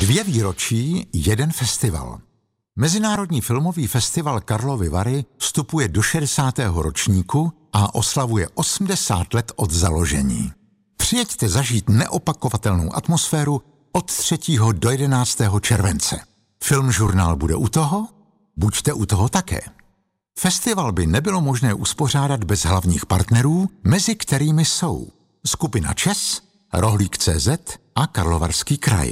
2 výročí, 1 festival. Mezinárodní filmový festival Karlovy Vary vstupuje do 60. ročníku a oslavuje 80 let od založení. Přijeďte zažít neopakovatelnou atmosféru od 3. do 11. července. Filmžurnál bude u toho? Buďte u toho také. Festival by nebylo možné uspořádat bez hlavních partnerů, mezi kterými jsou skupina ČES, Rohlík.cz a Karlovarský kraj.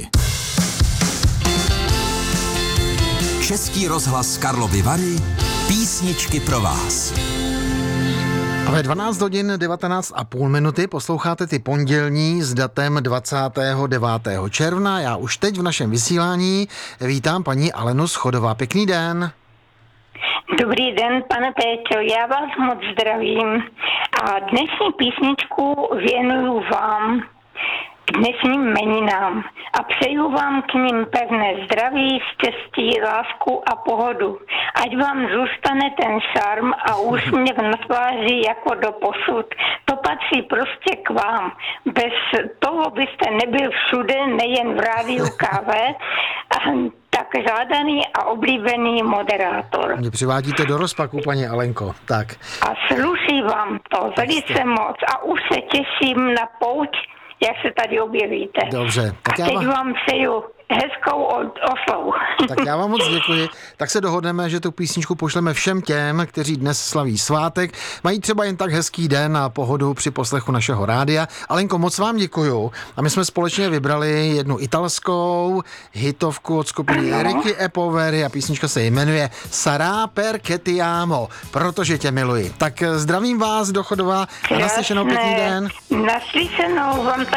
Český rozhlas Karlovy Vary, písničky pro vás. A ve 12 hodin 19,5 minuty posloucháte ty pondělní s datem 29. června. Já už teď v našem vysílání vítám paní Alenu Schodová. Pěkný den. Dobrý den, pane Péťo, já vás moc zdravím a dnešní písničku věnuju vám k dnešním meninám a přeju vám k nim pevné zdraví, štěstí, lásku a pohodu. Ať vám zůstane ten šarm a úsměv na tváři jako doposud. To patří prostě k vám. Bez toho byste nebyl všude, nejen v rádiu KV, tak žádaný a oblíbený moderátor. Mě přivádíte do rozpaku, paní Alenko. Tak. A sluší vám to velice moc a už se těším na pouť, jak se tady objevíte. Dobře. Tak a teď vám přeju hezkou oslavu. Tak já vám moc děkuji. Tak se dohodneme, že tu písničku pošleme všem těm, kteří dnes slaví svátek. Mají třeba jen tak hezký den a pohodu při poslechu našeho rádia. Alenko, moc vám děkuju. A my jsme společně vybrali jednu italskou hitovku od skupiny Ricky e Poveri a písnička se jmenuje Sarà perché ti amo, protože tě miluji. Tak zdravím vás do Chodova a naslyšenou, pěkný den. Naslyšenou vám